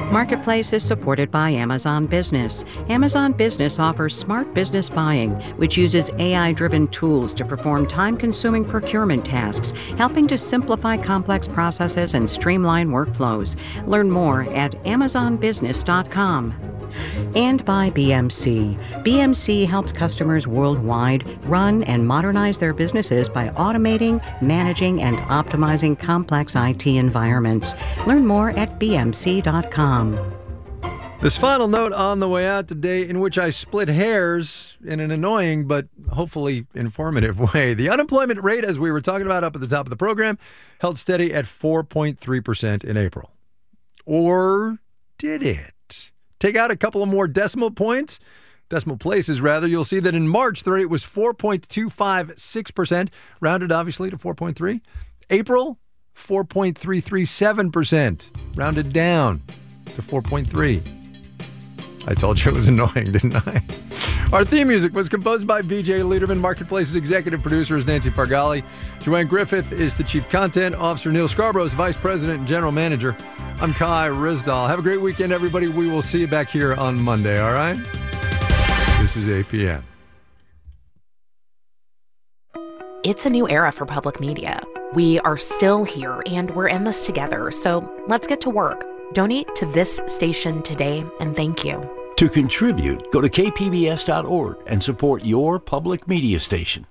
Marketplace is supported by Amazon Business. Amazon Business offers smart business buying, which uses AI-driven tools to perform time-consuming procurement tasks, helping to simplify complex processes and streamline workflows. Learn more at amazonbusiness.com. And by BMC. BMC helps customers worldwide run and modernize their businesses by automating, managing, and optimizing complex IT environments. Learn more at bmc.com. This final note on the way out today, in which I split hairs in an annoying but hopefully informative way. The unemployment rate, as we were talking about up at the top of the program, held steady at 4.3% in April. Or did it? Take out a couple of more decimal places, rather. You'll see that in March, the rate was 4.256%, rounded obviously to 4.3. April, 4.337%, rounded down to 4.3. I told you it was annoying, didn't I? Our theme music was composed by BJ Liederman. Marketplace's executive producer is Nancy Fargali. Joanne Griffith is the chief content officer. Neil Scarborough is vice president and general manager. I'm Kai Ryssdal. Have a great weekend, everybody. We will see you back here on Monday, all right? This is APM. It's a new era for public media. We are still here, and we're in this together. So let's get to work. Donate to this station today, and thank you. To contribute, go to kpbs.org and support your public media station.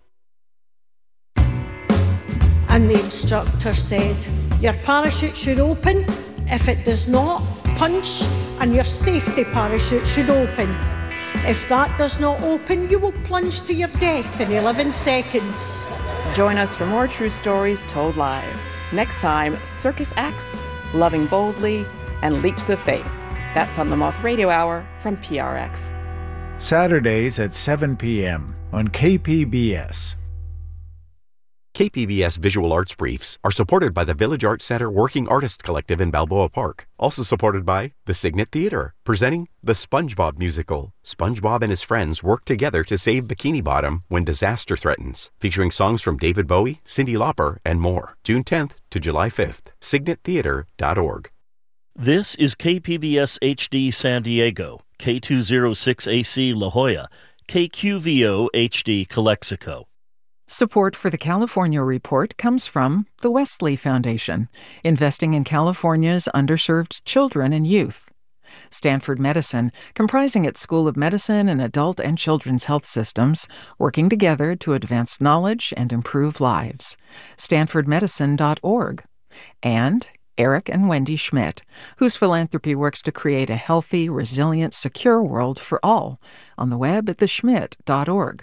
And the instructor said, your parachute should open. If it does not, punch, and your safety parachute should open. If that does not open, you will plunge to your death in 11 seconds. Join us for more true stories told live. Next time, circus acts, loving boldly, and leaps of faith. That's on the Moth Radio Hour from PRX. Saturdays at 7 p.m. on KPBS. KPBS Visual Arts Briefs are supported by the Village Arts Center Working Artists Collective in Balboa Park. Also supported by the Signet Theater, presenting the SpongeBob musical. SpongeBob and his friends work together to save Bikini Bottom when disaster threatens. Featuring songs from David Bowie, Cyndi Lauper, and more. June 10th to July 5th. SignetTheater.org. This is KPBS HD San Diego, K206AC La Jolla, KQVO HD Calexico. Support for the California Report comes from the Wesley Foundation, investing in California's underserved children and youth. Stanford Medicine, comprising its School of Medicine and adult and children's health systems, working together to advance knowledge and improve lives. StanfordMedicine.org. And Eric and Wendy Schmidt, whose philanthropy works to create a healthy, resilient, secure world for all, on the web at theschmidt.org.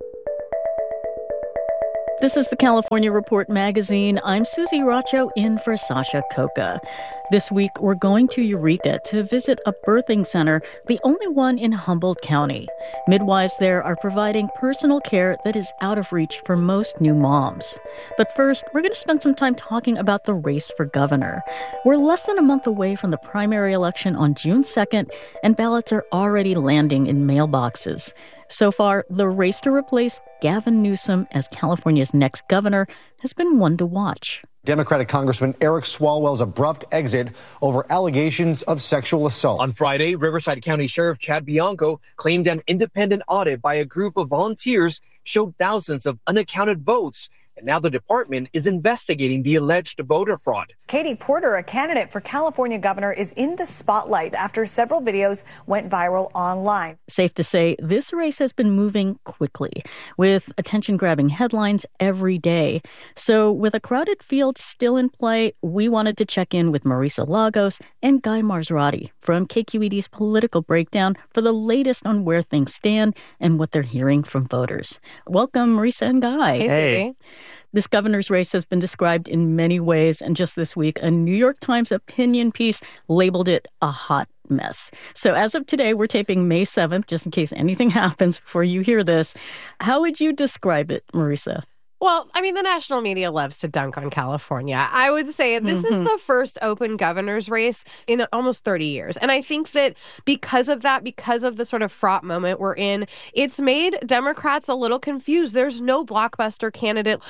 This is the California Report magazine. I'm Susie Racho in for Sasha Coca. This week, we're going to Eureka to visit a birthing center, the only one in Humboldt County. Midwives there are providing personal care that is out of reach for most new moms. But first, we're going to spend some time talking about the race for governor. We're less than a month away from the primary election on June 2nd, and ballots are already landing in mailboxes. So far, the race to replace Gavin Newsom as California's next governor has been one to watch. Democratic Congressman Eric Swalwell's abrupt exit over allegations of sexual assault. On Friday, Riverside County Sheriff Chad Bianco claimed an independent audit by a group of volunteers showed thousands of unaccounted votes. And now the department is investigating the alleged voter fraud. Katie Porter, a candidate for California governor, is in the spotlight after several videos went viral online. Safe to say, this race has been moving quickly, with attention-grabbing headlines every day. So with a crowded field still in play, we wanted to check in with Marisa Lagos and Guy Marzorati from KQED's Political Breakdown for the latest on where things stand and what they're hearing from voters. Welcome, Marisa and Guy. Hey. This governor's race has been described in many ways, and just this week, a New York Times opinion piece labeled it a hot mess. So as of today, we're taping May 7th, just in case anything happens before you hear this. How would you describe it, Marisa? Well, I mean, the national media loves to dunk on California. I would say this is the first open governor's race in almost 30 years. And I think that because of that, because of the sort of fraught moment we're in, it's made Democrats a little confused. There's no blockbuster candidate. I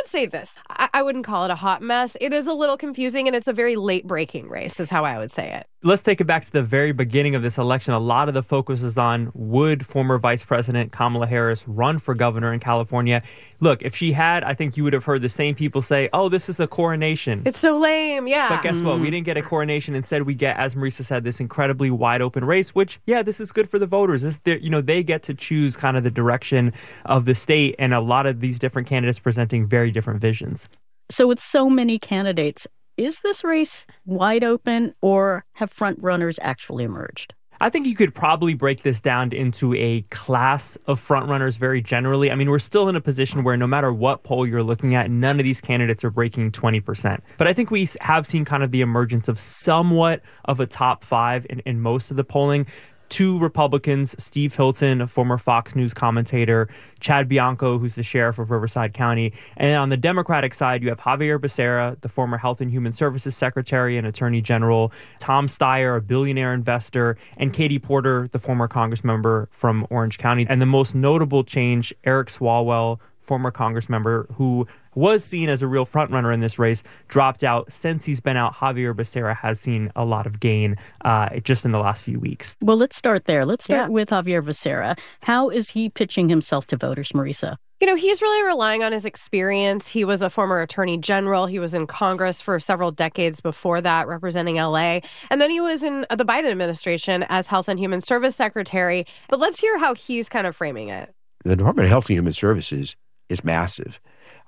would say this. I wouldn't call it a hot mess. It is a little confusing, and it's a very late-breaking race is how I would say it. Let's take it back to the very beginning of this election. A lot of the focus is on, would former Vice President Kamala Harris run for governor in California? Look, if she had, I think you would have heard the same people say, oh, this is a coronation. It's so lame, yeah. But guess what? We didn't get a coronation. Instead, we get, as Marisa said, this incredibly wide open race, which, yeah, this is good for the voters. They get to choose kind of the direction of the state, and a lot of these different candidates presenting very different visions. So with so many candidates, is this race wide open, or have front runners actually emerged? I think you could probably break this down into a class of frontrunners very generally. I mean, we're still in a position where no matter what poll you're looking at, none of these candidates are breaking 20%. But I think we have seen kind of the emergence of somewhat of a top five in most of the polling. Two Republicans, Steve Hilton, a former Fox News commentator, Chad Bianco, who's the sheriff of Riverside County. And on the Democratic side, you have Javier Becerra, the former Health and Human Services Secretary and Attorney General, Tom Steyer, a billionaire investor, and Katie Porter, the former Congress member from Orange County. And the most notable change, Eric Swalwell, former Congress member who was seen as a real frontrunner in this race, dropped out. Since he's been out, Javier Becerra has seen a lot of gain just in the last few weeks. Well, let's start there. Let's start with Javier Becerra. How is he pitching himself to voters, Marisa? He's really relying on his experience. He was a former attorney general. He was in Congress for several decades before that, representing L.A. And then he was in the Biden administration as Health and Human Service Secretary. But let's hear how he's kind of framing it. The Department of Health and Human Services is massive.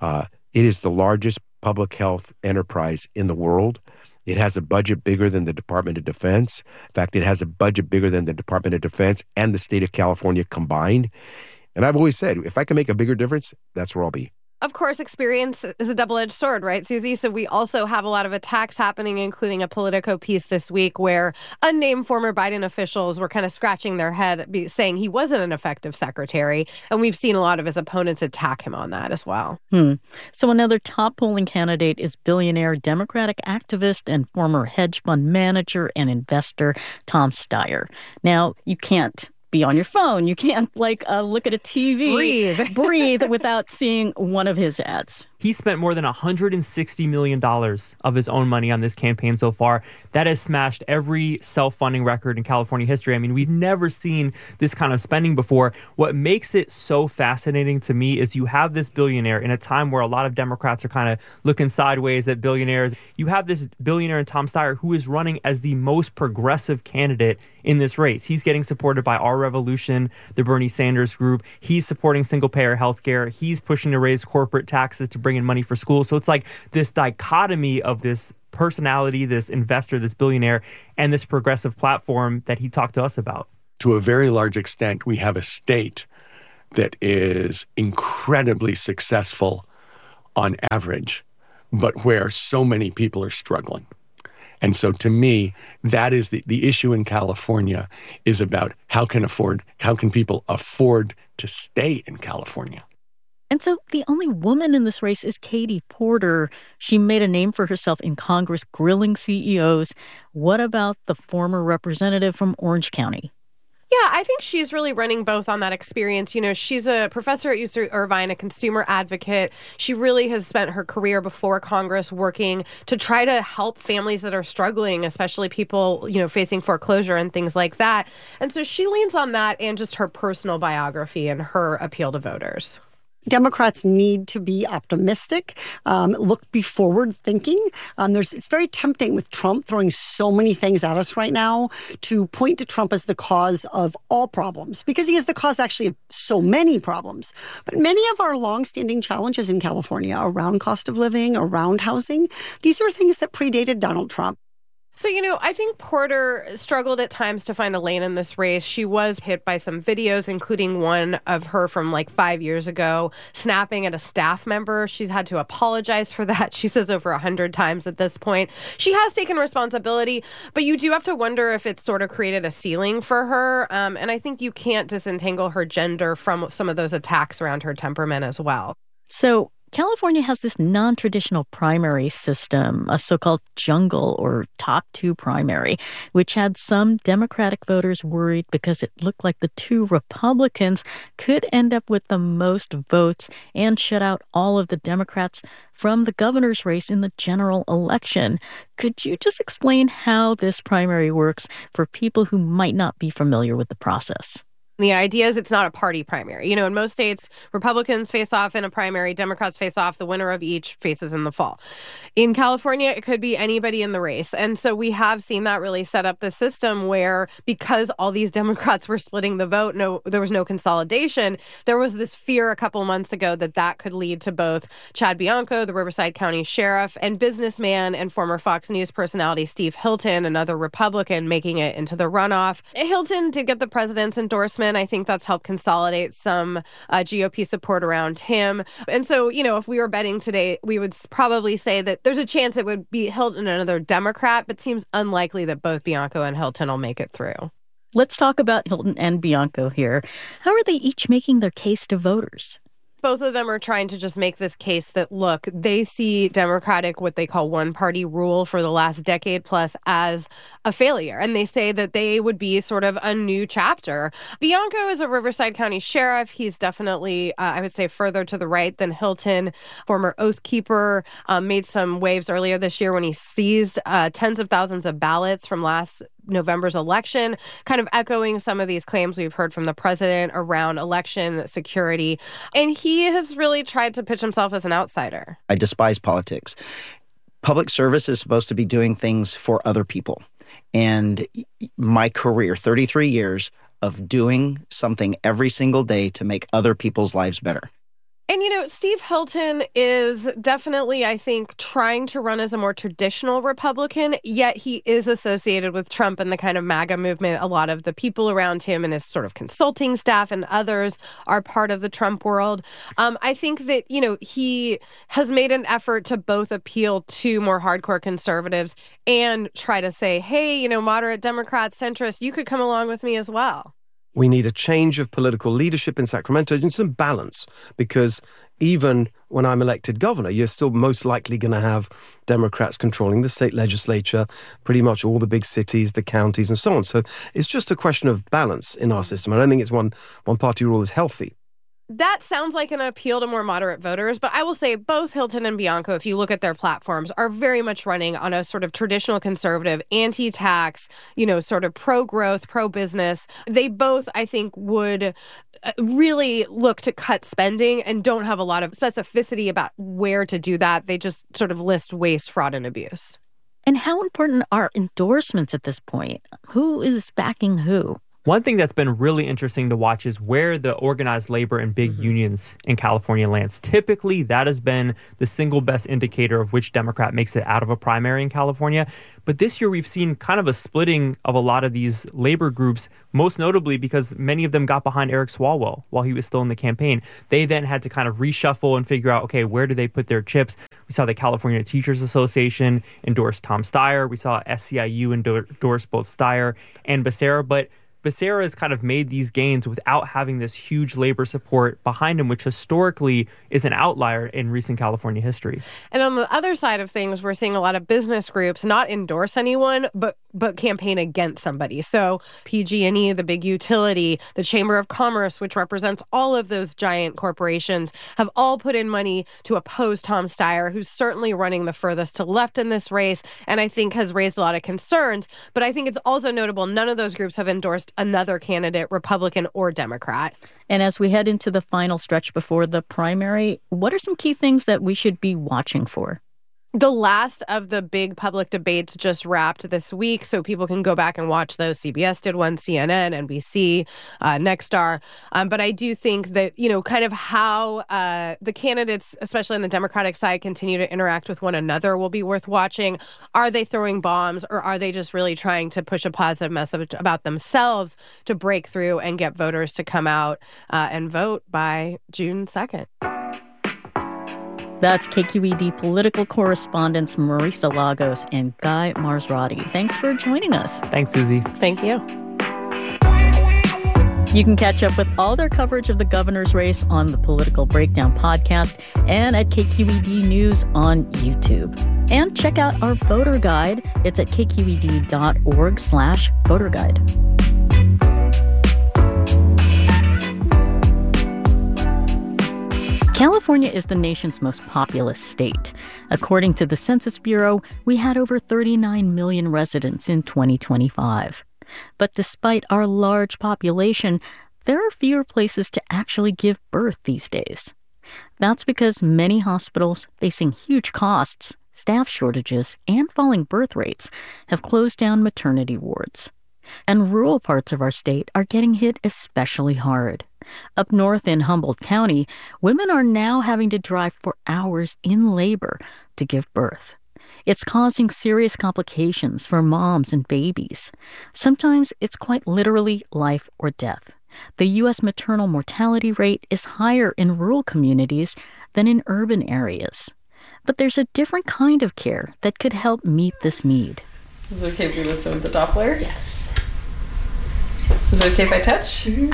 It is the largest public health enterprise in the world. It has a budget bigger than the Department of Defense. In fact, it has a budget bigger than the Department of Defense and the state of California combined. And I've always said, if I can make a bigger difference, that's where I'll be. Of course, experience is a double-edged sword, right, Susie? So we also have a lot of attacks happening, including a Politico piece this week where unnamed former Biden officials were kind of scratching their head, saying he wasn't an effective secretary. And we've seen a lot of his opponents attack him on that as well. So another top polling candidate is billionaire Democratic activist and former hedge fund manager and investor Tom Steyer. Now, you can't be on your phone. You can't look at a TV, breathe without seeing one of his ads. He spent more than $160 million of his own money on this campaign so far. That has smashed every self-funding record in California history. I mean, we've never seen this kind of spending before. What makes it so fascinating to me is you have this billionaire in a time where a lot of Democrats are kind of looking sideways at billionaires. You have this billionaire in Tom Steyer who is running as the most progressive candidate in this race. He's getting supported by Our Revolution, the Bernie Sanders group. He's supporting single-payer health care. He's pushing to raise corporate taxes to bring in money for schools. So it's like this dichotomy of this personality, this investor, this billionaire, and this progressive platform that he talked to us about. To a very large extent, we have a state that is incredibly successful on average, but where so many people are struggling. And so to me, that is the issue in California is about how can people afford to stay in California? And so the only woman in this race is Katie Porter. She made a name for herself in Congress grilling CEOs. What about the former representative from Orange County? Yeah, I think she's really running both on that experience. She's a professor at UC Irvine, a consumer advocate. She really has spent her career before Congress working to try to help families that are struggling, especially people, facing foreclosure and things like that. And so she leans on that and just her personal biography and her appeal to voters. Democrats need to be optimistic, be forward-thinking. It's very tempting with Trump throwing so many things at us right now to point to Trump as the cause of all problems, because he is the cause actually of so many problems. But many of our longstanding challenges in California around cost of living, around housing, these are things that predated Donald Trump. So, I think Porter struggled at times to find a lane in this race. She was hit by some videos, including one of her from 5 years ago, snapping at a staff member. She's had to apologize for that. She says over 100 times at this point. She has taken responsibility, but you do have to wonder if it's sort of created a ceiling for her. And I think you can't disentangle her gender from some of those attacks around her temperament as well. So California has this non-traditional primary system, a so-called jungle or top two primary, which had some Democratic voters worried because it looked like the two Republicans could end up with the most votes and shut out all of the Democrats from the governor's race in the general election. Could you just explain how this primary works for people who might not be familiar with the process? The idea is it's not a party primary. You know, in most states, Republicans face off in a primary, Democrats face off, the winner of each faces in the fall. In California, it could be anybody in the race. And so we have seen that really set up the system where, because all these Democrats were splitting the vote, there was no consolidation. There was this fear a couple months ago that could lead to both Chad Bianco, the Riverside County sheriff, and businessman and former Fox News personality Steve Hilton, another Republican, making it into the runoff. Hilton did get the president's endorsement. I think that's helped consolidate some GOP support around him. And so, you know, if we were betting today, we would probably say that there's a chance it would be Hilton and another Democrat, but seems unlikely that both Bianco and Hilton will make it through. Let's talk about Hilton and Bianco here. How are they each making their case to voters? Both of them are trying to just make this case that, look, they see Democratic, what they call one-party rule for the last decade plus, as a failure. And they say that they would be sort of a new chapter. Bianco is a Riverside County sheriff. He's definitely, I would say, further to the right than Hilton. Former Oath Keeper, made some waves earlier this year when he seized tens of thousands of ballots from last November's election, kind of echoing some of these claims we've heard from the president around election security. And he has really tried to pitch himself as an outsider. I despise politics. Public service is supposed to be doing things for other people. And my career, 33 years of doing something every single day to make other people's lives better. And, you know, Steve Hilton is definitely, I think, trying to run as a more traditional Republican, yet he is associated with Trump and the kind of MAGA movement. A lot of the people around him and his sort of consulting staff and others are part of the Trump world. I think that, you know, he has made an effort to both appeal to more hardcore conservatives and try to say, hey, you know, moderate Democrats, centrists, you could come along with me as well. We need a change of political leadership in Sacramento and some balance, because even when I'm elected governor, you're still most likely going to have Democrats controlling the state legislature, pretty much all the big cities, the counties, and so on. So it's just a question of balance in our system. I don't think it's one party rule is healthy. That sounds like an appeal to more moderate voters, but I will say both Hilton and Bianco, if you look at their platforms, are very much running on a sort of traditional conservative, anti-tax, you know, sort of pro-growth, pro-business. They both, I think, would really look to cut spending and don't have a lot of specificity about where to do that. They just sort of list waste, fraud, and abuse. And how important are endorsements at this point? Who is backing who? One thing that's been really interesting to watch is where the organized labor and big unions in California lands. Typically, that has been the single best indicator of which Democrat makes it out of a primary in California. But this year, we've seen kind of a splitting of a lot of these labor groups, most notably because many of them got behind Eric Swalwell while he was still in the campaign. They then had to kind of reshuffle and figure out, okay, where do they put their chips? We saw the California Teachers Association endorse Tom Steyer. We saw SEIU endorse both Steyer and Becerra. But Becerra has kind of made these gains without having this huge labor support behind him, which historically is an outlier in recent California history. And on the other side of things, we're seeing a lot of business groups not endorse anyone, but campaign against somebody. So PG&E, the big utility, the Chamber of Commerce, which represents all of those giant corporations, have all put in money to oppose Tom Steyer, who's certainly running the furthest to left in this race, and I think has raised a lot of concerns. But I think it's also notable none of those groups have endorsed another candidate, Republican or Democrat. And as we head into the final stretch before the primary, what are some key things that we should be watching for? The last of the big public debates just wrapped this week, so people can go back and watch those. CBS did one, CNN, NBC, Nexstar. But I do think that, you know, kind of how the candidates, especially on the Democratic side, continue to interact with one another will be worth watching. Are they throwing bombs, or are they just really trying to push a positive message about themselves to break through and get voters to come out and vote by June 2nd? That's KQED political correspondents Marisa Lagos and Guy Marzrotti. Thanks for joining us. Thanks, Susie. Thank you. You can catch up with all their coverage of the governor's race on the Political Breakdown podcast and at KQED News on YouTube. And check out our voter guide. It's at kqed.org/voter guide. California is the nation's most populous state. According to the Census Bureau, we had over 39 million residents in 2025. But despite our large population, there are fewer places to actually give birth these days. That's because many hospitals facing huge costs, staff shortages, and falling birth rates have closed down maternity wards. And rural parts of our state are getting hit especially hard. Up north in Humboldt County, women are now having to drive for hours in labor to give birth. It's causing serious complications for moms and babies. Sometimes it's quite literally life or death. The U.S. maternal mortality rate is higher in rural communities than in urban areas. But there's a different kind of care that could help meet this need. Is it okay if we listen with the Doppler? Yes. Is it okay if I touch? Mm-hmm.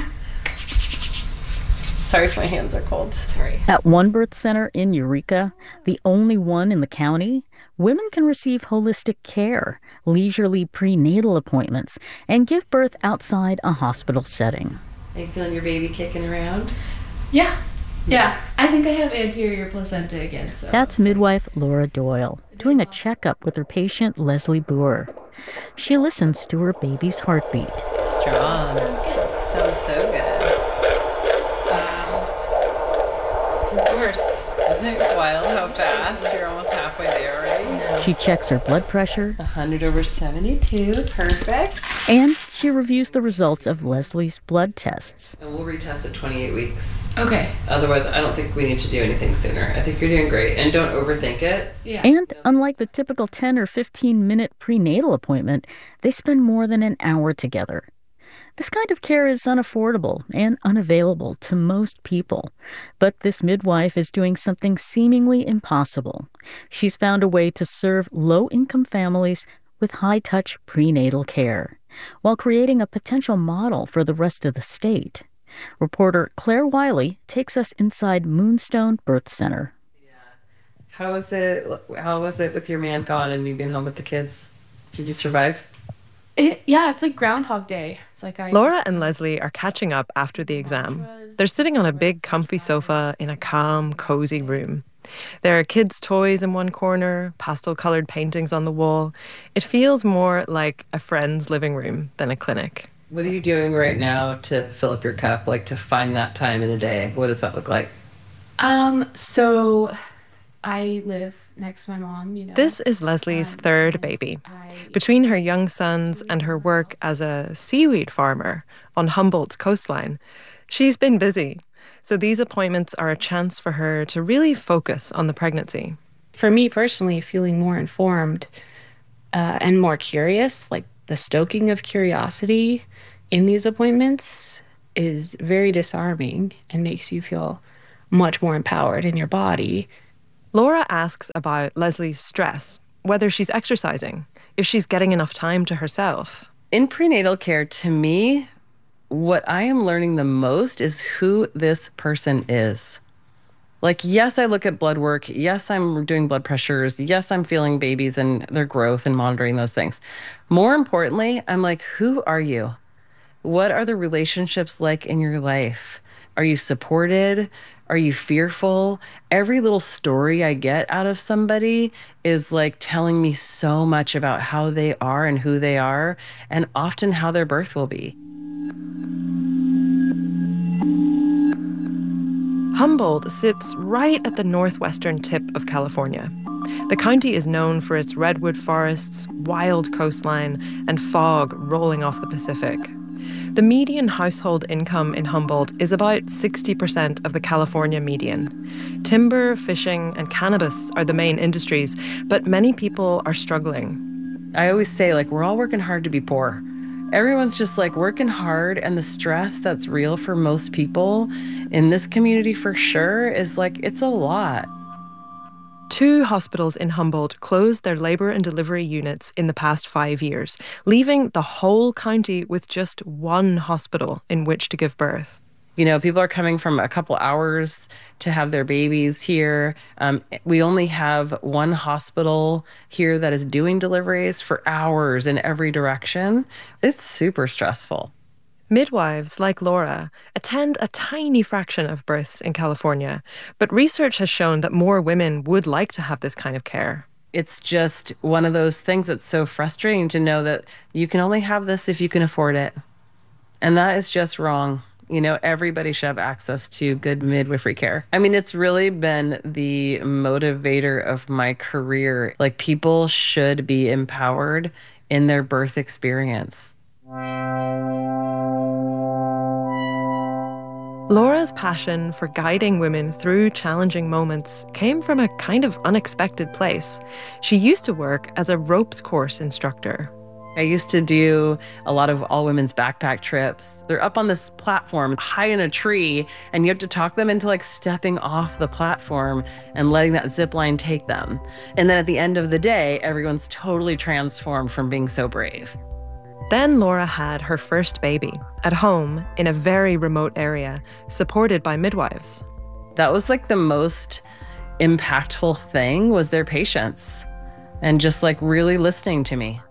Sorry if my hands are cold. Sorry. At one birth center in Eureka, the only one in the county, women can receive holistic care, leisurely prenatal appointments, and give birth outside a hospital setting. Are you feeling your baby kicking around? Yeah. I think I have anterior placenta again. So. That's midwife Laura Doyle, doing a checkup with her patient Leslie Boer. She listens to her baby's heartbeat. Strong. Sounds good. Sounds so good. Of course. Isn't it wild how fast? You're almost halfway there already. She checks her blood pressure. 100/72. Perfect. And she reviews the results of Leslie's blood tests. And we'll retest at 28 weeks. Okay. Otherwise, I don't think we need to do anything sooner. I think you're doing great. And don't overthink it. Yeah. And unlike the typical 10 or 15-minute prenatal appointment, they spend more than an hour together. This kind of care is unaffordable and unavailable to most people. But this midwife is doing something seemingly impossible. She's found a way to serve low-income families with high-touch prenatal care, while creating a potential model for the rest of the state. Reporter Claire Wiley takes us inside Moonstone Birth Center. How was it with your man gone and you being home with the kids? Did you survive? It's like Groundhog Day. It's like Laura and Leslie are catching up after the exam. They're sitting on a big, comfy sofa in a calm, cozy room. There are kids' toys in one corner, pastel-colored paintings on the wall. It feels more like a friend's living room than a clinic. What are you doing right now to fill up your cup, like to find that time in a day? What does that look like? So I live next to my mom, This is Leslie's third baby. Between her young sons and her work as a seaweed farmer on Humboldt's coastline, she's been busy. So these appointments are a chance for her to really focus on the pregnancy. For me personally, feeling more informed and more curious, like the stoking of curiosity in these appointments is very disarming and makes you feel much more empowered in your body. Laura asks about Leslie's stress, whether she's exercising, if she's getting enough time to herself. In prenatal care, to me, what I am learning the most is who this person is. Like, yes, I look at blood work. Yes, I'm doing blood pressures. Yes, I'm feeling babies and their growth and monitoring those things. More importantly, I'm like, who are you? What are the relationships like in your life? Are you supported? Are you fearful? Every little story I get out of somebody is like telling me so much about how they are and who they are, and often how their birth will be. Humboldt sits right at the northwestern tip of California. The county is known for its redwood forests, wild coastline, and fog rolling off the Pacific. The median household income in Humboldt is about 60% of the California median. Timber, fishing, and cannabis are the main industries, but many people are struggling. I always say, like, we're all working hard to be poor. Everyone's just like working hard, and the stress that's real for most people in this community for sure is like, it's a lot. 2 hospitals in Humboldt closed their labour and delivery units in the past 5 years, leaving the whole county with just 1 hospital in which to give birth. You know, people are coming from a couple hours to have their babies here. We only have 1 hospital here that is doing deliveries for hours in every direction. It's super stressful. Midwives, like Laura, attend a tiny fraction of births in California, but research has shown that more women would like to have this kind of care. It's just one of those things that's so frustrating to know that you can only have this if you can afford it. And that is just wrong. You know, everybody should have access to good midwifery care. I mean, it's really been the motivator of my career. Like, people should be empowered in their birth experience. Laura's passion for guiding women through challenging moments came from a kind of unexpected place. She used to work as a ropes course instructor. I used to do a lot of all-women's backpack trips. They're up on this platform high in a tree, and you have to talk them into like stepping off the platform and letting that zip line take them. And then at the end of the day, everyone's totally transformed from being so brave. Then Laura had her first baby at home in a very remote area, supported by midwives. That was like the most impactful thing, was their patience and just like really listening to me.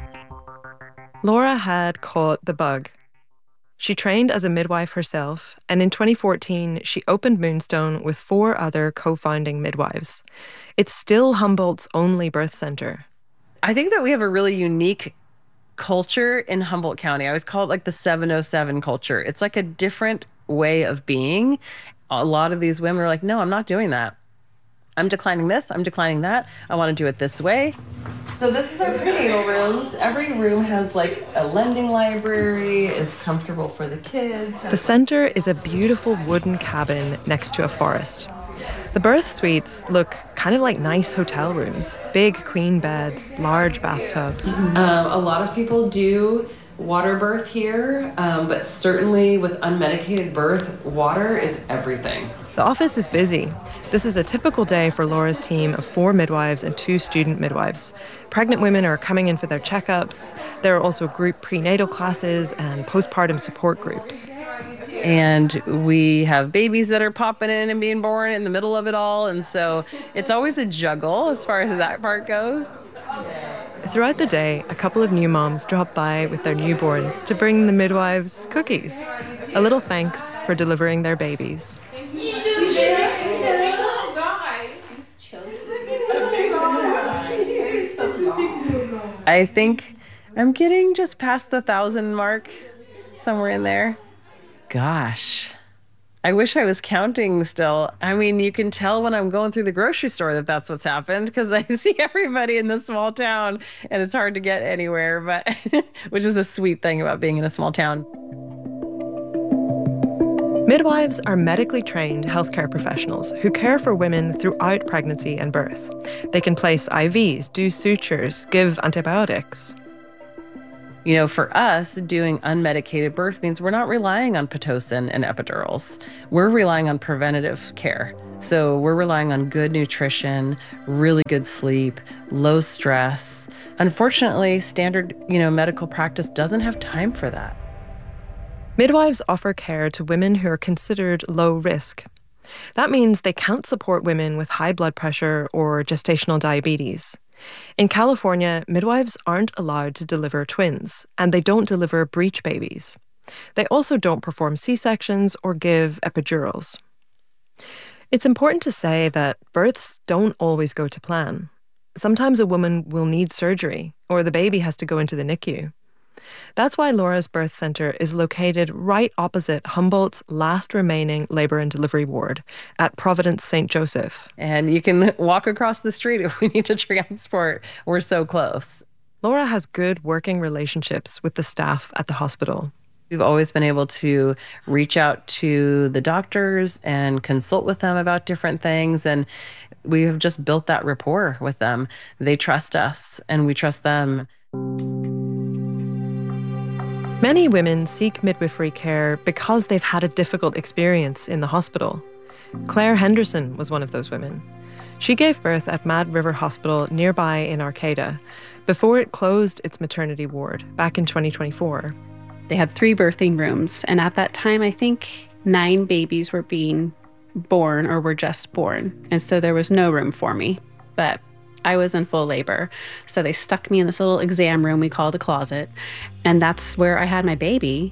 Laura had caught the bug. She trained as a midwife herself, and in 2014, she opened Moonstone with 4 other co-founding midwives. It's still Humboldt's only birth center. I think that we have a really unique culture in Humboldt County. I always call it like the 707 culture. It's like a different way of being. A lot of these women are like, no, I'm not doing that. I'm declining this, I'm declining that. I want to do it this way. So this is our prenatal rooms. Every room has like a lending library, is comfortable for the kids. The center is a beautiful wooden cabin next to a forest. The birth suites look kind of like nice hotel rooms. Big queen beds, large bathtubs. A lot of people do water birth here, but certainly with unmedicated birth, water is everything. The office is busy. This is a typical day for Laura's team of 4 midwives and 2 student midwives. Pregnant women are coming in for their checkups. There are also group prenatal classes and postpartum support groups. And we have babies that are popping in and being born in the middle of it all. And so it's always a juggle as far as that part goes. Throughout the day, a couple of new moms drop by with their newborns to bring the midwives cookies. A little thanks for delivering their babies. I think I'm getting just past the 1,000 mark, somewhere in there. Gosh, I wish I was counting still. I mean, you can tell when I'm going through the grocery store that that's what's happened, because I see everybody in this small town and it's hard to get anywhere, but which is a sweet thing about being in a small town. Midwives are medically trained healthcare professionals who care for women throughout pregnancy and birth. They can place IVs, do sutures, give antibiotics. You know, for us, doing unmedicated birth means we're not relying on Pitocin and epidurals. We're relying on preventative care. So we're relying on good nutrition, really good sleep, low stress. Unfortunately, standard, medical practice doesn't have time for that. Midwives offer care to women who are considered low risk. That means they can't support women with high blood pressure or gestational diabetes. In California, midwives aren't allowed to deliver twins, and they don't deliver breech babies. They also don't perform C-sections or give epidurals. It's important to say that births don't always go to plan. Sometimes a woman will need surgery, or the baby has to go into the NICU. That's why Laura's birth center is located right opposite Humboldt's last remaining labor and delivery ward at Providence St. Joseph. And you can walk across the street if we need to transport. We're so close. Laura has good working relationships with the staff at the hospital. We've always been able to reach out to the doctors and consult with them about different things. And we have just built that rapport with them. They trust us and we trust them. Many women seek midwifery care because they've had a difficult experience in the hospital. Claire Henderson was one of those women. She gave birth at Mad River Hospital nearby in Arcata before it closed its maternity ward back in 2024. They had 3 birthing rooms, and at that time, I think 9 babies were being born or were just born, and so there was no room for me. But I was in full labor, so they stuck me in this little exam room we called a closet, and that's where I had my baby.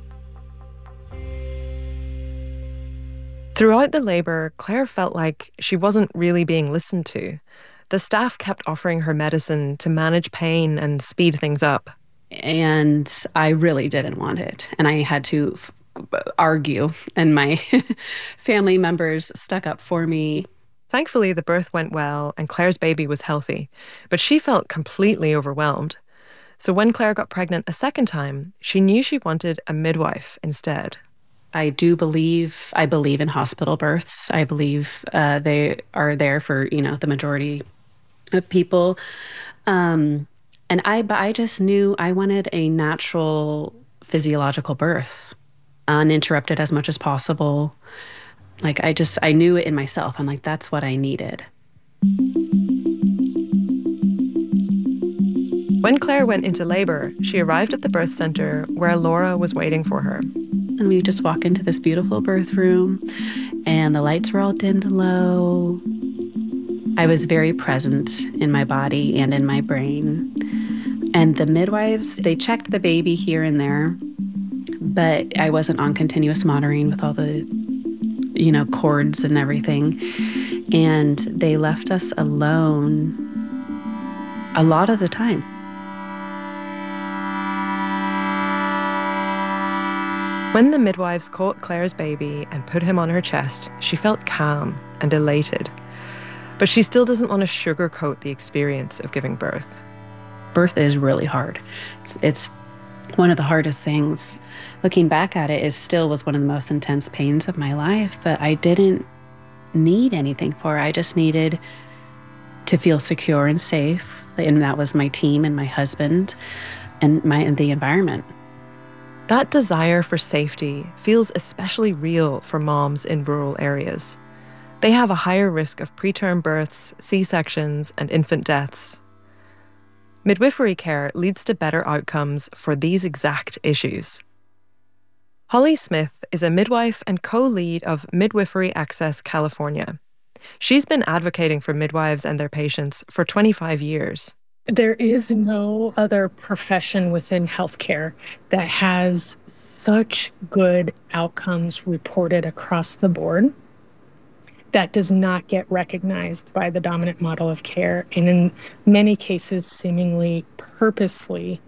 Throughout the labor, Claire felt like she wasn't really being listened to. The staff kept offering her medicine to manage pain and speed things up. And I really didn't want it. And I had to argue, and my family members stuck up for me. Thankfully, the birth went well and Claire's baby was healthy, but she felt completely overwhelmed. So when Claire got pregnant a second time, she knew she wanted a midwife instead. I believe in hospital births. I believe they are there for, the majority of people. But I just knew I wanted a natural physiological birth, uninterrupted as much as possible. Like, I knew it in myself. I'm like, that's what I needed. When Claire went into labor, she arrived at the birth center where Laura was waiting for her. And we just walk into this beautiful birth room, and the lights were all dimmed low. I was very present in my body and in my brain. And the midwives, they checked the baby here and there, but I wasn't on continuous monitoring with all the, cords and everything. And they left us alone a lot of the time. When the midwives caught Claire's baby and put him on her chest, she felt calm and elated. But she still doesn't want to sugarcoat the experience of giving birth. Birth is really hard. It's one of the hardest things. Looking back at it, it still was one of the most intense pains of my life, but I didn't need anything for it. I just needed to feel secure and safe, and that was my team and my husband and the environment. That desire for safety feels especially real for moms in rural areas. They have a higher risk of preterm births, C-sections, and infant deaths. Midwifery care leads to better outcomes for these exact issues. Holly Smith is a midwife and co-lead of Midwifery Access California. She's been advocating for midwives and their patients for 25 years. There is no other profession within healthcare that has such good outcomes reported across the board that does not get recognized by the dominant model of care, and in many cases seemingly purposely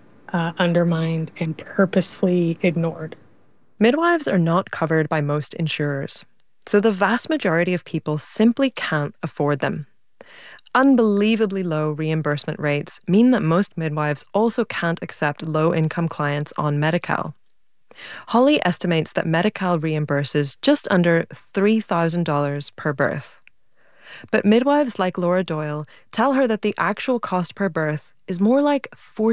undermined and purposely ignored. Midwives are not covered by most insurers, so the vast majority of people simply can't afford them. Unbelievably low reimbursement rates mean that most midwives also can't accept low-income clients on Medi-Cal. Holly estimates that Medi-Cal reimburses just under $3,000 per birth. But midwives like Laura Doyle tell her that the actual cost per birth is more like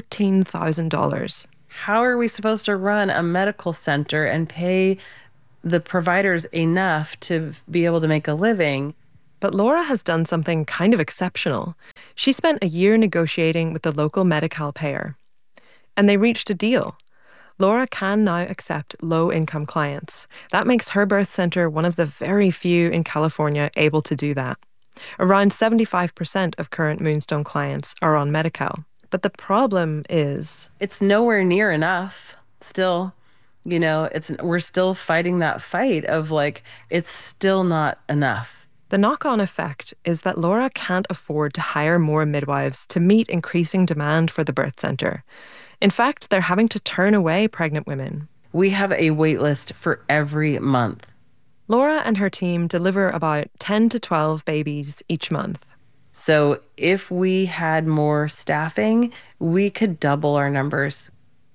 $14,000. How are we supposed to run a medical center and pay the providers enough to be able to make a living? But Laura has done something kind of exceptional. She spent a year negotiating with the local Medi-Cal payer, and they reached a deal. Laura can now accept low-income clients. That makes her birth center one of the very few in California able to do that. Around 75% of current Moonstone clients are on Medi-Cal. But the problem is, it's nowhere near enough still. We're still fighting that fight of it's still not enough. The knock-on effect is that Laura can't afford to hire more midwives to meet increasing demand for the birth center. In fact, they're having to turn away pregnant women. We have a wait list for every month. Laura and her team deliver about 10 to 12 babies each month. So if we had more staffing, we could double our numbers.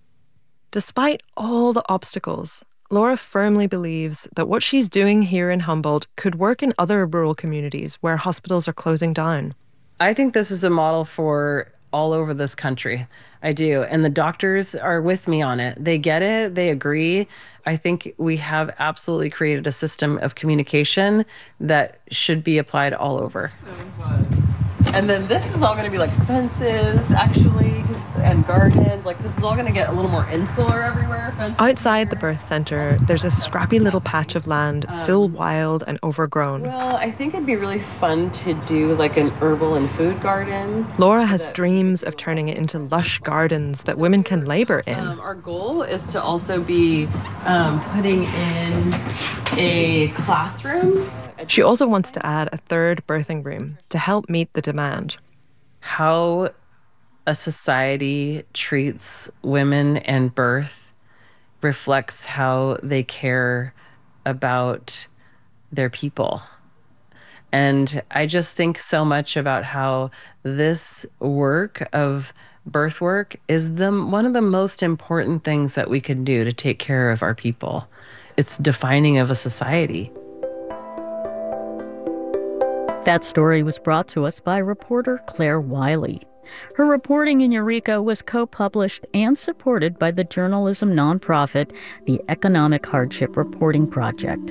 Despite all the obstacles, Laura firmly believes that what she's doing here in Humboldt could work in other rural communities where hospitals are closing down. I think this is a model for all over this country. I do. And the doctors are with me on it. They get it. They agree. I think we have absolutely created a system of communication that should be applied all over. And then this is all going to be like fences, actually, and gardens. Like, this is all going to get a little more insular everywhere. Fences. Outside the birth center, there's a scrappy little patch of land, still wild and overgrown. Well, I think it'd be really fun to do like an herbal and food garden. Laura has dreams of turning it into lush gardens that women can labor in. Our goal is to also be putting in a classroom. She also wants to add a third birthing room to help meet the demand. How a society treats women and birth reflects how they care about their people. And I just think so much about how this work of birth work is one of the most important things that we can do to take care of our people. It's defining of a society. That story was brought to us by reporter Claire Wiley. Her reporting in Eureka was co-published and supported by the journalism nonprofit, the Economic Hardship Reporting Project.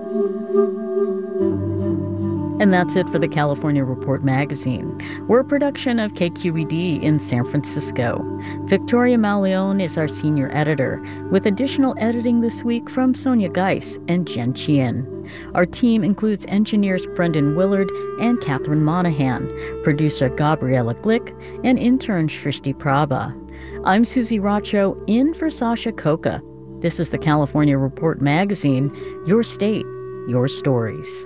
And that's it for the California Report magazine. We're a production of KQED in San Francisco. Victoria Mauleon is our senior editor, with additional editing this week from Sonia Geis and Jen Chien. Our team includes engineers Brendan Willard and Catherine Monahan, producer Gabriella Glick, and intern Shrishti Prabha. I'm Susie Racho, in for Sasha Khokha. This is the California Report magazine, your state, your stories.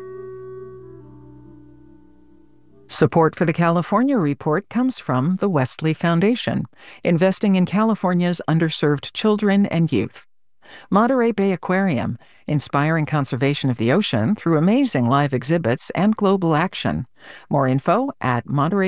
Support for the California Report comes from the Wesley Foundation, investing in California's underserved children and youth. Monterey Bay Aquarium, inspiring conservation of the ocean through amazing live exhibits and global action. More info at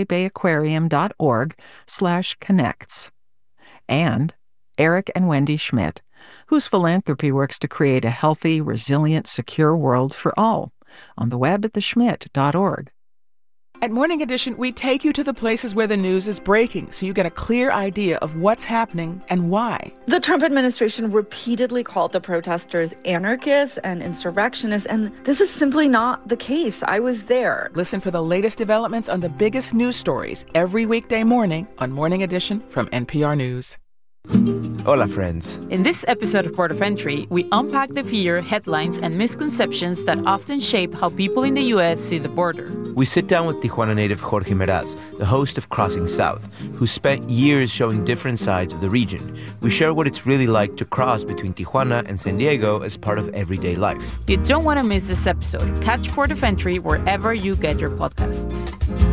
montereybayaquarium.org/connects. And Eric and Wendy Schmidt, whose philanthropy works to create a healthy, resilient, secure world for all. On the web at theschmidt.org. At Morning Edition, we take you to the places where the news is breaking so you get a clear idea of what's happening and why. The Trump administration repeatedly called the protesters anarchists and insurrectionists, and this is simply not the case. I was there. Listen for the latest developments on the biggest news stories every weekday morning on Morning Edition from NPR News. Hola, friends. In this episode of Port of Entry, we unpack the fear, headlines, and misconceptions that often shape how people in the U.S. see the border. We sit down with Tijuana native Jorge Meraz, the host of Crossing South, who spent years showing different sides of the region. We share what it's really like to cross between Tijuana and San Diego as part of everyday life. You don't want to miss this episode. Catch Port of Entry wherever you get your podcasts.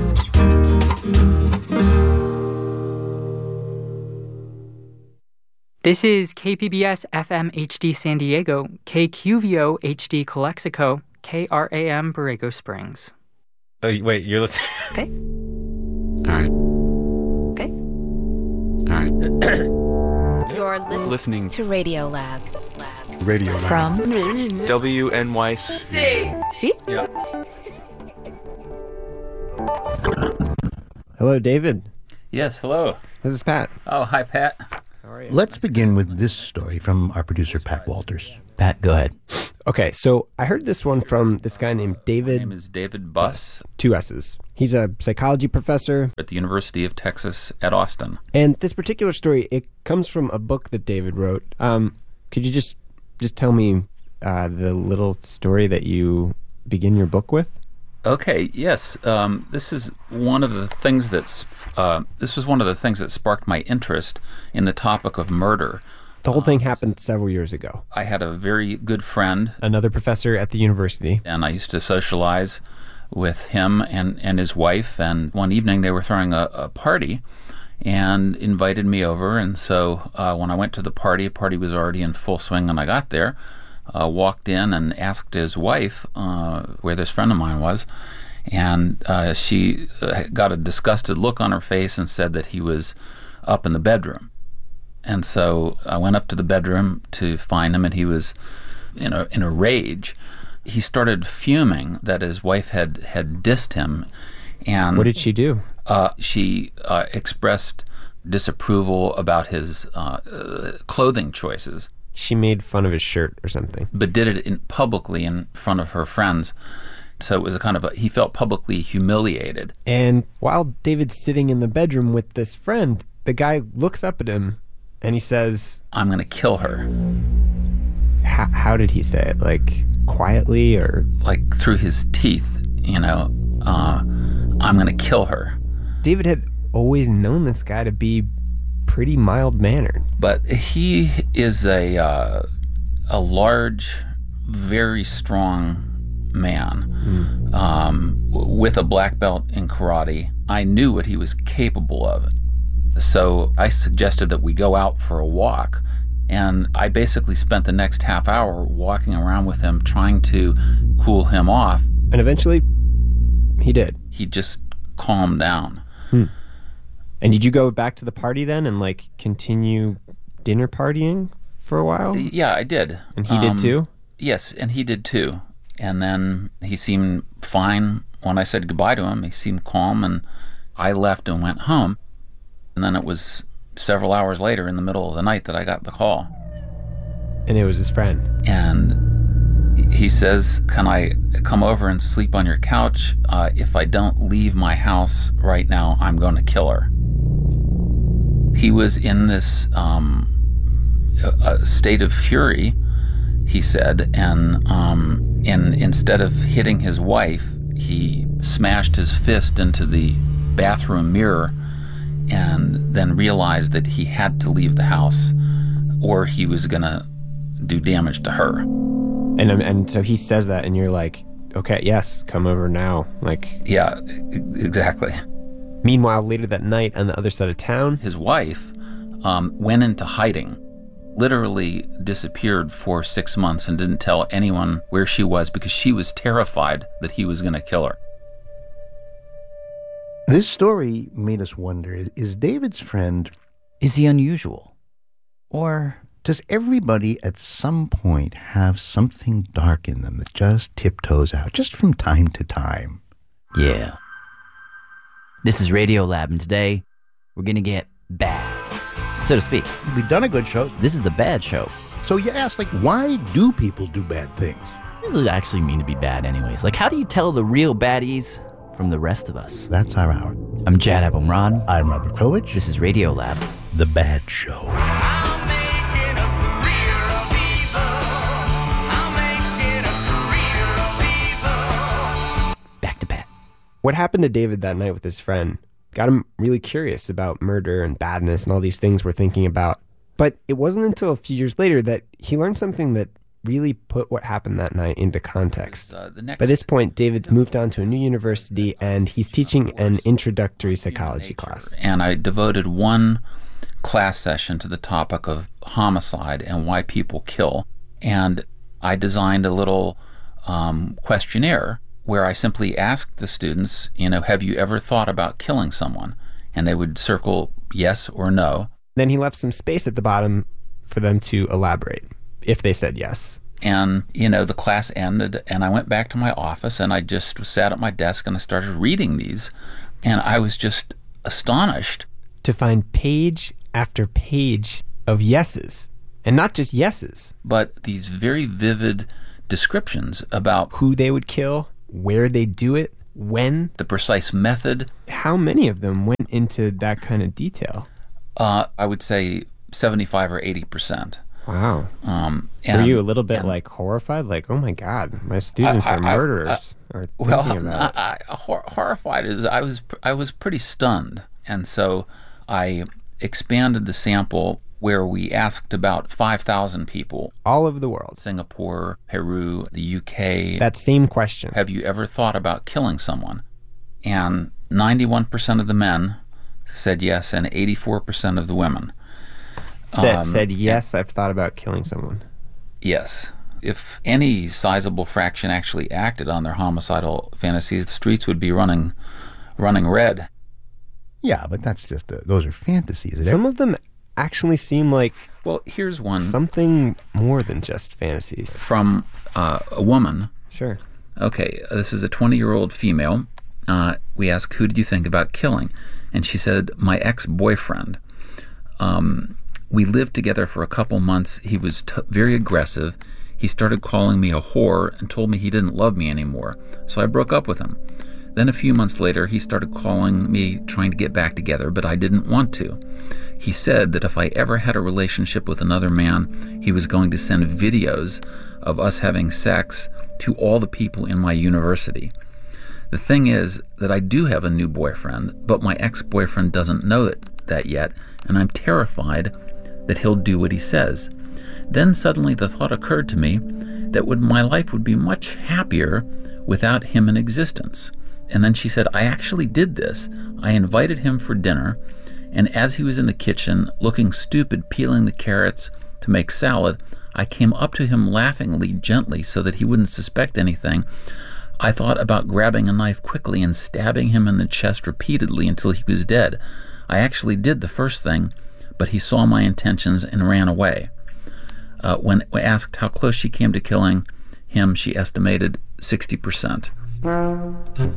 This is KPBS FM HD San Diego, KQVO HD Calexico, KRAM Borrego Springs. Oh, wait, you're listening? Okay. All right. Okay. All right. You're listening to Radio Lab. Radio Lab. From WNYC. See? Yeah. Hello, David. Yes, hello. This is Pat. Oh, hi, Pat. Let's begin with this story from our producer, Pat Walters. Pat, go ahead. Okay, so I heard this one from this guy named David. His name is David Buss. 2 S's. He's a psychology professor At the University of Texas at Austin. And this particular story, it comes from a book that David wrote. Could you just tell me the little story that you begin your book with? Okay, yes. This is one of the things that's this was one of the things that sparked my interest in the topic of murder. The whole thing happened several years ago. I had a very good friend, another professor at the university, and I used to socialize with him and his wife. And one evening they were throwing a party and invited me over. And so when I went to the party was already in full swing when I got there. Walked in and asked his wife where this friend of mine was, and she got a disgusted look on her face and said that he was up in the bedroom. And so I went up to the bedroom to find him, and he was in a rage. He started fuming that his wife had dissed him. And what did she do? She expressed disapproval about his clothing choices. She made fun of his shirt or something. But did it publicly in front of her friends. So it was he felt publicly humiliated. And while David's sitting in the bedroom with this friend, the guy looks up at him and he says, "I'm going to kill her." How did he say it? Like quietly or? Like through his teeth, I'm going to kill her. David had always known this guy to be pretty mild-mannered. But he is a large, very strong man with a black belt in karate. I knew what he was capable of. So I suggested that we go out for a walk. And I basically spent the next half hour walking around with him, trying to cool him off. And eventually, he did. He just calmed down. And did you go back to the party then and like continue dinner partying for a while? Yeah, I did. And he did too? Yes, and he did too. And then he seemed fine when I said goodbye to him. He seemed calm, and I left and went home. And then it was several hours later in the middle of the night that I got the call. And it was his friend. And he says, "Can I come over and sleep on your couch? If I don't leave my house right now, I'm going to kill her." He was in this state of fury, he said, and instead of hitting his wife, he smashed his fist into the bathroom mirror and then realized that he had to leave the house or he was going to do damage to her. And so he says that, and you're like, okay, yes, come over now. Like, yeah, exactly. Meanwhile, later that night on the other side of town, his wife went into hiding, literally disappeared for 6 months and didn't tell anyone where she was because she was terrified that he was going to kill her. This story made us wonder, is David's friend... Is he unusual? Or... does everybody at some point have something dark in them that just tiptoes out, just from time to time? Yeah. This is Radiolab, and today we're going to get bad, so to speak. We've done a good show. This is the bad show. So you ask, like, why do people do bad things? What does it actually mean to be bad anyways? Like, how do you tell the real baddies from the rest of us? That's our hour. I'm Jad Abumrad. I'm Robert Krulwich. This is Radiolab. The Bad Show. What happened to David that night with his friend got him really curious about murder and badness and all these things we're thinking about. But it wasn't until a few years later that he learned something that really put what happened that night into context. By this point, David's moved on to a new university and he's teaching an introductory psychology class. And I devoted one class session to the topic of homicide and why people kill. And I designed a little questionnaire where I simply asked the students, have you ever thought about killing someone? And they would circle yes or no. Then he left some space at the bottom for them to elaborate, if they said yes. And, the class ended, and I went back to my office, and I just sat at my desk, and I started reading these. And I was just astonished to find page after page of yeses. And not just yeses, but these very vivid descriptions about who they would kill, where they do it, when, the precise method. How many of them went into that kind of detail? I would say 75 or 80%. Wow. Were you a little bit horrified? Like, oh my God, my students are murderers. Horrified is I was pretty stunned. And so I expanded the sample where we asked about 5,000 people. All over the world. Singapore, Peru, the UK. That same question. Have you ever thought about killing someone? And 91% of the men said yes, and 84% of the women. Said yes, I've thought about killing someone. Yes. If any sizable fraction actually acted on their homicidal fantasies, the streets would be running red. Yeah, but that's just, those are fantasies. Some of them actually seem like, well, here's one, something more than just fantasies. From a woman. Sure. Okay, this is a 20-year-old female, we asked, who did you think about killing? And she said, my ex-boyfriend. We lived together for a couple months. He was very aggressive. He started calling me a whore and told me he didn't love me anymore. So I broke up with him. Then a few months later, he started calling me, trying to get back together, but I didn't want to. He said that if I ever had a relationship with another man, he was going to send videos of us having sex to all the people in my university. The thing is that I do have a new boyfriend, but my ex-boyfriend doesn't know that yet, and I'm terrified that he'll do what he says. Then suddenly the thought occurred to me that my life would be much happier without him in existence. And then she said, I actually did this. I invited him for dinner, and as he was in the kitchen, looking stupid, peeling the carrots to make salad, I came up to him laughingly, gently, so that he wouldn't suspect anything. I thought about grabbing a knife quickly and stabbing him in the chest repeatedly until he was dead. I actually did the first thing, but he saw my intentions and ran away. When asked how close she came to killing him, she estimated 60%. Well,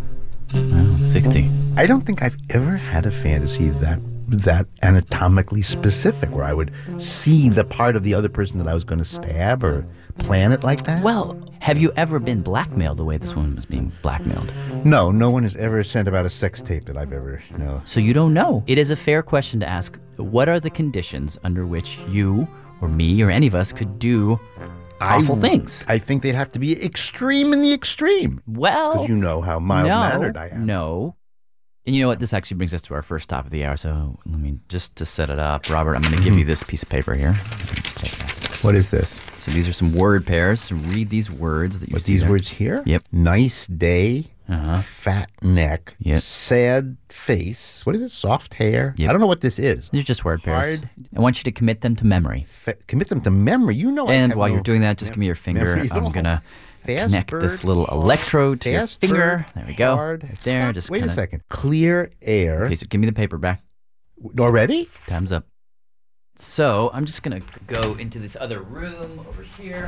60. I don't think I've ever had a fantasy that anatomically specific, where I would see the part of the other person that I was going to stab or plan it like that. Well, have you ever been blackmailed the way this woman was being blackmailed? No one has ever sent about a sex tape that I've ever, So you don't know. It is a fair question to ask, what are the conditions under which you or me or any of us could do awful things? I think they'd have to be extreme in the extreme. Well, because you know how mild-mannered I am. No. And you know what? This actually brings us to our first stop of the hour. So let me, just to set it up, Robert, I'm going to give you this piece of paper here. Just take that. What is this? So these are some word pairs. So read these words that you see these there. words here? Yep. Nice day, fat neck, yep. sad face. What is it? Soft hair? Yep. I don't know what this is. These are just word pairs. I want you to commit them to memory. Commit them to memory? You know. And while you're doing that, just give me your finger. I'm going to connect this little electrode to your finger. There we go. Right there. Just wait a second. Clear air. Okay, so give me the paper back. Already? Time's up. So I'm just going to go into this other room over here.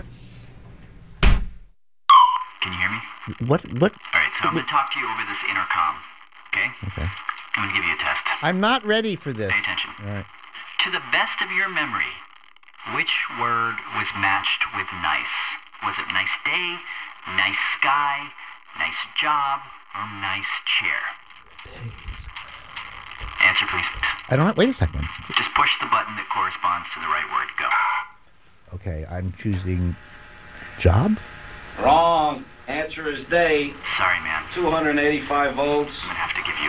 Can you hear me? What? All right, so I'm going to talk to you over this intercom, okay? Okay. I'm going to give you a test. I'm not ready for this. Pay attention. All right. To the best of your memory, which word was matched with nice? Was it nice day, nice sky, nice job, or nice chair? Answer, please. I don't know. Wait a second. Just push the button that corresponds to the right word. Go. Okay, I'm choosing job. Wrong. Answer is day. Sorry, man. 285 volts. I'm going to have to give you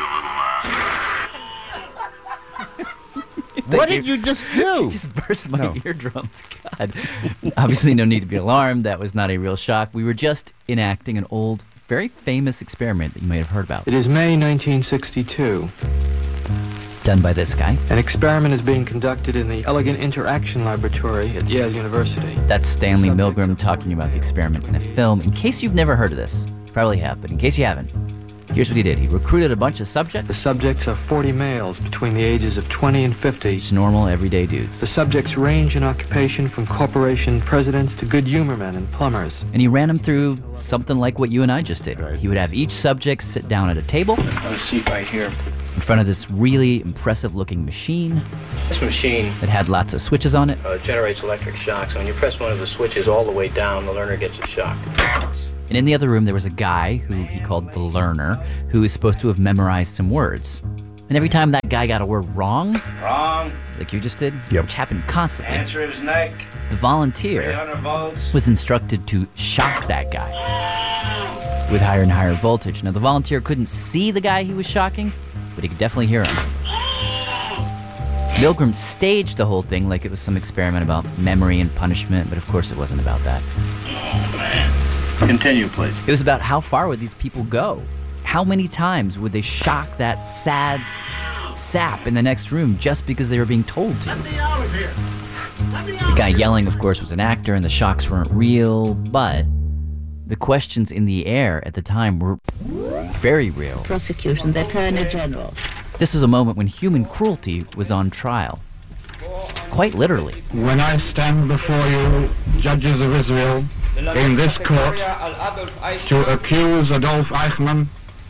a little, What did you just do? You just burst my eardrums. God. Obviously, no need to be alarmed. That was not a real shock. We were just enacting an old, very famous experiment that you may have heard about. It is May 1962. Done by this guy. An experiment is being conducted in the Elegant Interaction Laboratory at Yale University. That's Stanley Milgram talking about the experiment in a film. In case you've never heard of this, you probably have, but in case you haven't, here's what he did. He recruited a bunch of subjects. The subjects are 40 males between the ages of 20 and 50. Just normal, everyday dudes. The subjects range in occupation from corporation presidents to good humor men and plumbers. And he ran them through something like what you and I just did. He would have each subject sit down at a table. Let's see right here. In front of this really impressive-looking machine. This machine that had lots of switches on it. Generates electric shocks. So when you press one of the switches all the way down, the learner gets a shock. And in the other room, there was a guy who he called the learner, who was supposed to have memorized some words. And every time that guy got a word wrong, like you just did, which happened constantly, Answer is neck. The volunteer 300 volts. was instructed to shock that guy with higher and higher voltage. Now, the volunteer couldn't see the guy he was shocking, but he could definitely hear him. Milgram staged the whole thing like it was some experiment about memory and punishment, but of course it wasn't about that. Continue, please. It was about how far would these people go? How many times would they shock that sad sap in the next room just because they were being told to? The guy yelling, of course, was an actor and the shocks weren't real, but the questions in the air at the time were very real. Prosecution, the Attorney General. This was a moment when human cruelty was on trial. Quite literally. When I stand before you, judges of Israel, in this court, to accuse Adolf Eichmann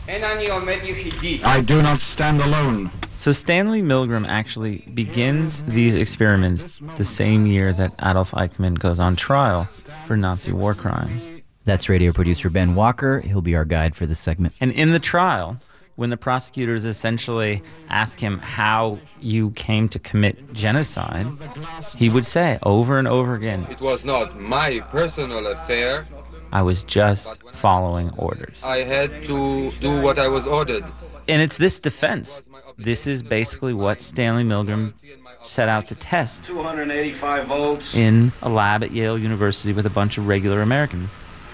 I do not stand alone. So Stanley Milgram actually begins these experiments the same year that Adolf Eichmann goes on trial for Nazi war crimes. That's radio producer Ben Walker. He'll be our guide for this segment. And in the trial, when the prosecutors essentially ask him how you came to commit genocide, he would say over and over again, "It was not my personal affair. I was just following orders. I had to do what I was ordered." And it's this defense. This is basically what Stanley Milgram set out to test 285 volts in a lab at Yale University with a bunch of regular Americans.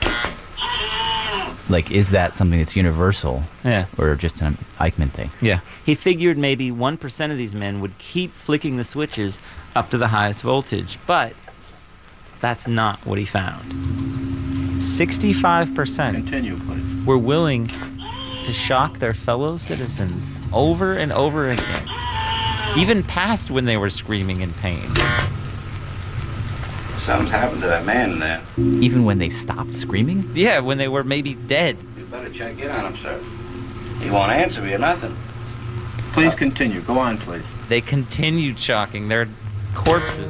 Like, is that something that's universal? Yeah. Or just an Eichmann thing? Yeah. He figured maybe 1% of these men would keep flicking the switches up to the highest voltage, but that's not what he found. 65% were willing to shock their fellow citizens over and over again, even past when they were screaming in pain. Something's happened to that man in there. Even when they stopped screaming? Yeah, when they were maybe dead. You better check in on him, sir. He won't answer me or nothing. Please continue. Go on, please. They continued shocking their corpses.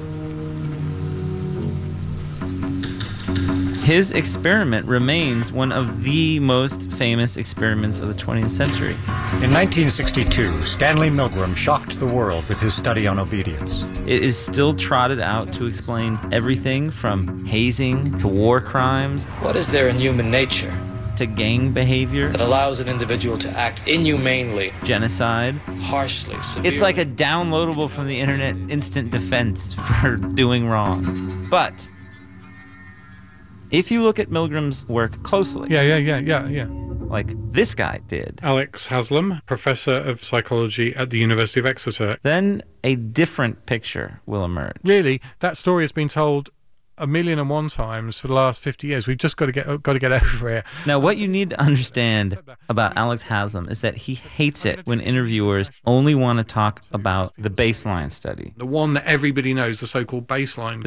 His experiment remains one of the most famous experiments of the 20th century. In 1962, Stanley Milgram shocked the world with his study on obedience. It is still trotted out to explain everything from hazing to war crimes. What is there in human nature to gang behavior that allows an individual to act inhumanely, genocide, harshly, severely? It's like a downloadable from the internet instant defense for doing wrong. But if you look at Milgram's work closely, Yeah. like this guy did, Alex Haslam, professor of psychology at the University of Exeter, then a different picture will emerge. Really, that story has been told 1,000,001 times for the last 50 years. We've just got to get over it. Now, what you need to understand about Alex Haslam is that he hates it when interviewers only want to talk about the baseline study. The one that everybody knows, the so-called baseline. The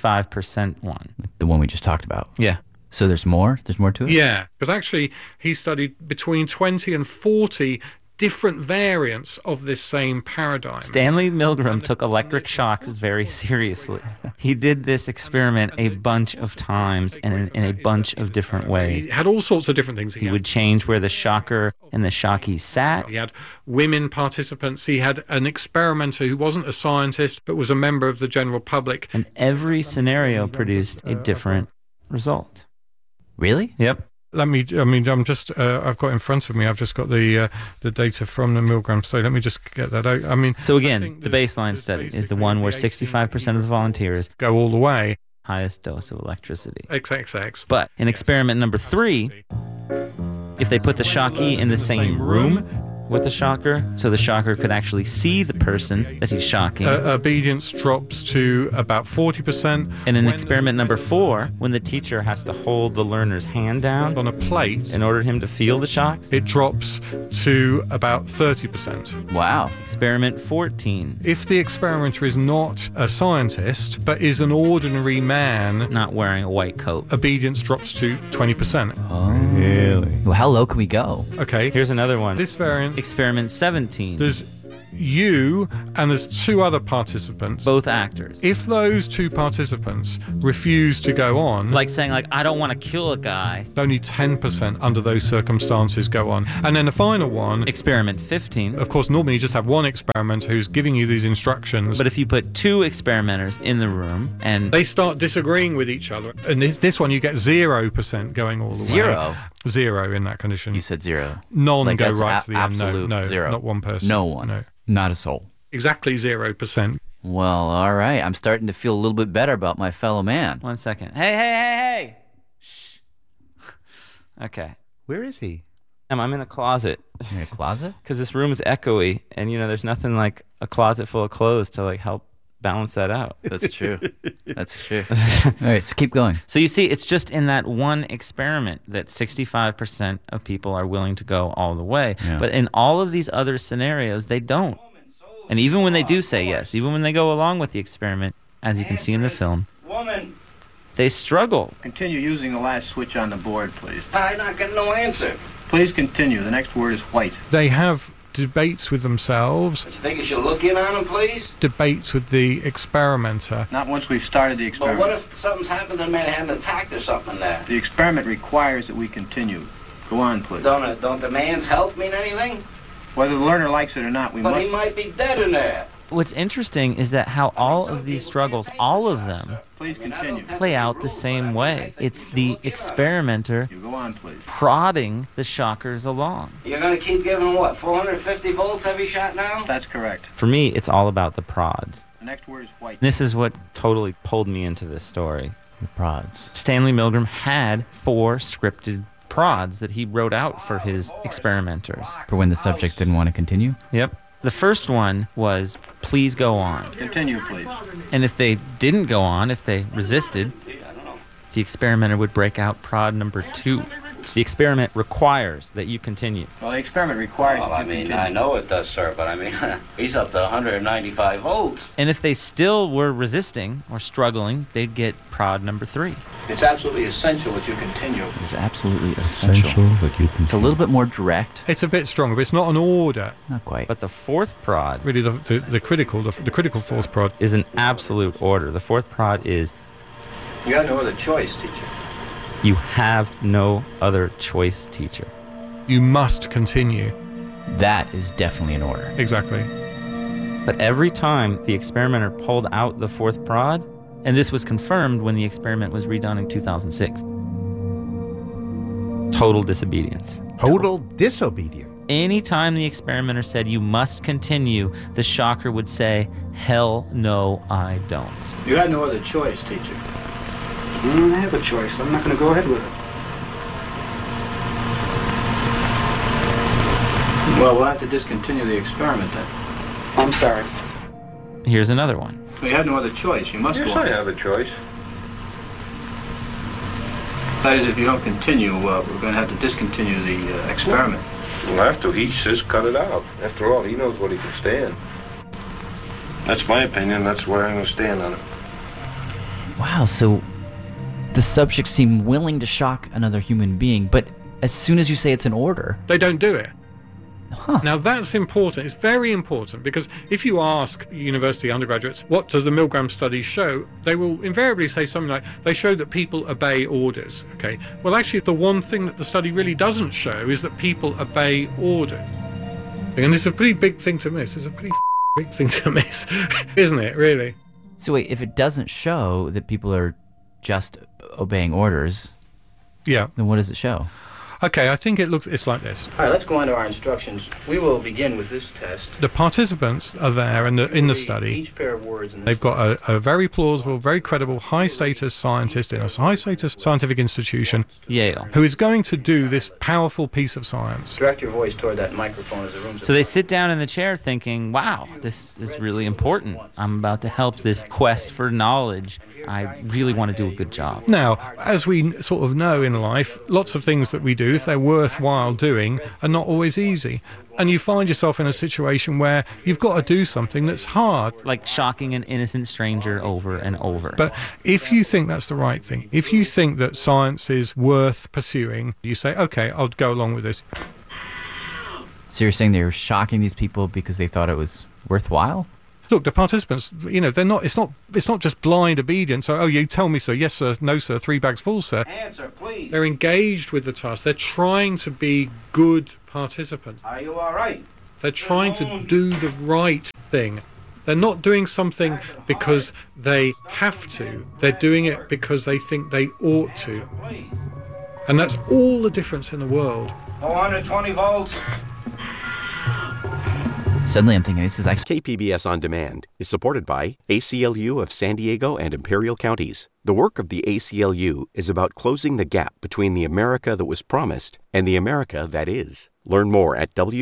65% one. The one we just talked about. Yeah. So there's more? There's more to it? Yeah, because actually he studied between 20 and 40 different variants of this same paradigm. Stanley Milgram took electric shocks very seriously. He did this experiment a bunch of times and in a bunch of different ways. He had all sorts of different things. He would change where the shocker and the shockee sat. He had women participants. He had an experimenter who wasn't a scientist but was a member of the general public. And every scenario produced a different result. Really? Yep. I've got in front of me, I've just got the data from the Milgram study. Let me just get that out. So again, the baseline study is the one where 65% of the volunteers go all the way. Highest dose of electricity. XXX. But in experiment number 3, if they put the shockee in the same room with the shocker, so the shocker could actually see the person that he's shocking. Obedience drops to about 40%. And in experiment number 4, when the teacher has to hold the learner's hand down on a plate in order for him to feel the shocks, it drops to about 30%. Wow. Experiment 14. If the experimenter is not a scientist, but is an ordinary man, not wearing a white coat, obedience drops to 20%. Oh, really? Well, how low can we go? Okay. Here's another one. This variant. Experiment 17. There's you and there's 2 other participants. Both actors. If those 2 participants refuse to go on... Like saying, I don't want to kill a guy. Only 10% under those circumstances go on. And then the final one... Experiment 15. Of course, normally you just have one experimenter who's giving you these instructions. But if you put 2 experimenters in the room and... They start disagreeing with each other. And this one, you get 0% going all the way. 0? 0 in that condition. You said 0. None go right to the end. No, 0. Not one person. No one. No. Not a soul. Exactly 0%. Well, all right. I'm starting to feel a little bit better about my fellow man. 1 second. Hey. Shh. Okay. Where is he? I'm in a closet. In a closet? Because this room is echoey, and there's nothing like a closet full of clothes to help balance that out. That's true. That's true. All right, so keep going. So you see, it's just in that one experiment that 65% of people are willing to go all the way. Yeah. But in all of these other scenarios, they don't. And even when they do say yes, even when they go along with the experiment, as you can see in the film, they struggle. Continue using the last switch on the board, please. I'm not getting no answer. Please continue. The next word is white. They have debates with themselves, You think you should look in on them, please? debates with the experimenter. Not once we've started the But experiment. what if something's happened and man had an attack or something there? The experiment requires that we continue. Go on, please. Don't the man's health mean anything? Whether the learner likes it or not, we But must... he might be dead in there. What's interesting is that how all of these struggles, all of them, Please continue. play out the same way. It's the experimenter Go on, please. prodding the shockers along. You're going to keep giving what, 450 volts every shot now? That's correct. For me, it's all about the prods. The next word is white. This is what totally pulled me into this story. The prods. Stanley Milgram had 4 scripted prods that he wrote out for his experimenters. For when the subjects didn't want to continue? Yep. The first one was, please go on. Continue, please. And if they didn't go on, if they resisted, the experimenter would break out prod number 2. The experiment requires that you continue. Well, the experiment requires Well, that I you mean, continue. I know it does, sir, but I mean, he's up to 195 volts. And if they still were resisting or struggling, they'd get prod number 3. It's absolutely essential that you continue. It's absolutely essential. that you It's a little bit more direct. It's a bit stronger, but it's not an order. Not quite. But the 4th prod Really, the critical 4th prod. is an absolute order. The 4th prod is, You have no other choice, teacher. you have no other choice, teacher. You must continue. That is definitely an order. Exactly. But every time the experimenter pulled out the 4th prod, and this was confirmed when the experiment was redone in 2006, total disobedience. Total disobedience. Anytime the experimenter said, you must continue, the shocker would say, hell no, I don't. You had no other choice, teacher. I have a choice. I'm not going to go ahead with it. Well, we'll have to discontinue the experiment then. I'm sorry. Here's another one. We have no other choice. You must Yes, go I on. have a choice. That is, if you don't continue, we're going to have to discontinue the experiment. We'll have to. He says cut it out. After all, he knows what he can stand. That's my opinion. That's where I'm going to stand on it. Wow, so the subjects seem willing to shock another human being, but as soon as you say it's an order, They don't do it. Huh. Now that's important. It's very important because if you ask university undergraduates, what does the Milgram study show? They will invariably say something like, they show that people obey orders. Okay. Well, actually, the one thing that the study really doesn't show is that people obey orders. And it's a pretty big thing to miss. It's a pretty big thing to miss, isn't it, really? So wait, if it doesn't show that people are just obeying orders, Yeah. then what does it show? Okay, I think it's like this. All right, let's go on to our instructions. We will begin with this test. The participants are there in the study. Each pair of words in They've got a very plausible, very credible, high-status scientist in a high-status scientific institution, Yale, who is going to do this powerful piece of science. Direct your voice toward that microphone as the room's... So they sit down in the chair thinking, wow, this is really important. I'm about to help this quest for knowledge. I really want to do a good job. Now, as we sort of know in life, lots of things that we do, if they're worthwhile doing, are not always easy. And you find yourself in a situation where you've got to do something that's hard. Like shocking an innocent stranger over and over. But if you think that's the right thing, if you think that science is worth pursuing, you say, okay, I'll go along with this. So you're saying they were shocking these people because they thought it was worthwhile? Look, the participants, they're not. It's not just blind obedience. So, oh, you tell me so. Yes, sir. No, sir. 3 bags full, sir. Answer, please. They're engaged with the task. They're trying to be good participants. Are you all right? They're trying to do the right thing. They're not doing something because they have to. They're doing it because they think they ought to. And that's all the difference in the world. 420 volts. Suddenly I'm thinking this is actually... KPBS On Demand is supported by ACLU of San Diego and Imperial Counties. The work of the ACLU is about closing the gap between the America that was promised and the America that is. Learn more at